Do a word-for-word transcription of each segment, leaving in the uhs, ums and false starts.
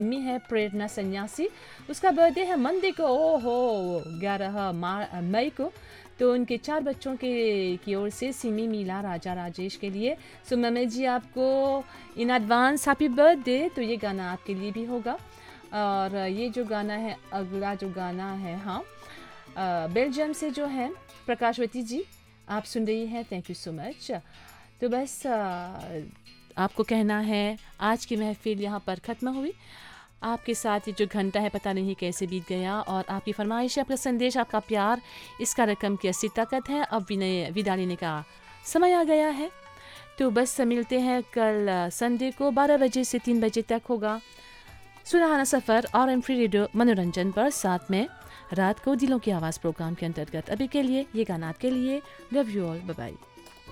Mummy है प्रेरणा सन्यासी, उसका बर्थडे है मंडे को, ओहो ग्यारह मई को। तो उनके चार बच्चों के की ओर से सिमी, मीला, राजा, राजेश के लिए। सो मम्मी जी आपको इन एडवांस हैप्पी बर्थडे। तो ये गाना आपके लिए भी होगा। और ये जो गाना है, अगला जो गाना है, हाँ बेल्जियम से जो है प्रकाशवती जी आप सुन रही हैं, थैंक यू सो मच। तो बस आ, आपको कहना है आज की महफिल यहाँ पर ख़त्म हुई। आपके साथ ये जो घंटा है पता नहीं कैसे बीत गया, और आपकी फरमाइश, आपका संदेश, आपका प्यार इस कार्यक्रम की असली ताकत है। अब विनय विदा लेने का समय आ गया है। तो बस मिलते हैं कल संडे को बारह बजे से तीन बजे तक होगा सुनहाना सफ़र और एम फ्री रेडियो मनोरंजन पर, साथ में रात को दिलों की आवाज़ प्रोग्राम के अंतर्गत। अभी के लिए ये गाना आपके लिए। Love you all, bye bye.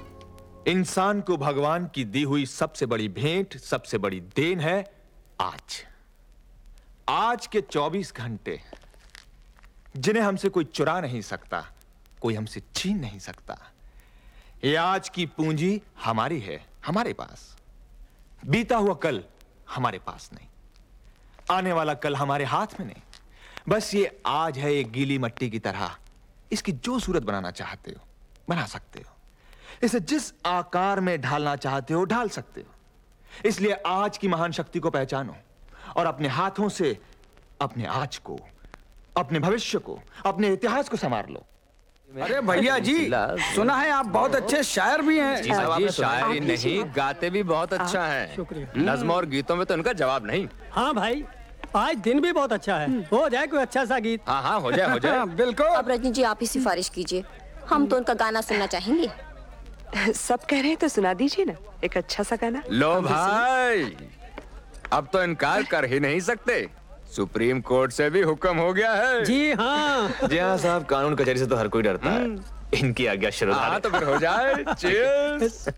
इंसान को भगवान की दी हुई सबसे बड़ी भेंट, सबसे बड़ी देन है आज। आज के चौबीस घंटे जिन्हें हमसे कोई चुरा नहीं सकता, कोई हमसे छीन नहीं सकता। ये आज की पूंजी हमारी है, हमारे पास। बीता हुआ कल हमारे पास नहीं, आने वाला कल हमारे हाथ में नहीं। बस ये आज है एक गीली मिट्टी की तरह, इसकी जो सूरत बनाना चाहते हो बना सकते हो, इसे जिस आकार में ढालना चाहते हो ढाल सकते हो। इसलिए आज की महान शक्ति को पहचानो और अपने हाथों से अपने आज को, अपने भविष्य को, अपने इतिहास को संवार लो। अरे भैया जी, सुना है आप बहुत अच्छे शायर भी हैं। जी साहब, जी शायरी नहीं गाते भी बहुत अच्छा है। शुक्रिया। नज्म और गीतों में तो उनका जवाब नहीं। हाँ भाई, आज दिन भी बहुत अच्छा है, हो जाए कोई अच्छा सा गीत। हाँ हाँ हो जाए हो जाए। बिल्कुल। अब रजनी जी आप ही सिफारिश कीजिए, हम तो उनका गाना सुनना चाहेंगे। सब कह रहे हैं तो सुना दीजिए ना एक अच्छा सा गाना। लो भाई, अब तो इनकार कर ही नहीं सकते, सुप्रीम कोर्ट से भी हुक्म हो गया है। जी हाँ। जी हाँ साहब, कानून कचहरी से तो हर कोई डरता है, इनकी आज्ञा श्रोता। हाँ तो फिर हो जाए। चीयर्स।